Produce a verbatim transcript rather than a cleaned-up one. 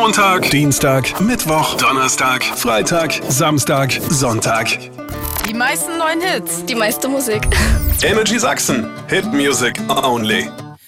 Montag, Dienstag, Mittwoch, Donnerstag, Freitag, Samstag, Sonntag. Die meisten neuen Hits. Die meiste Musik. Energy Sachsen. Hit Music only.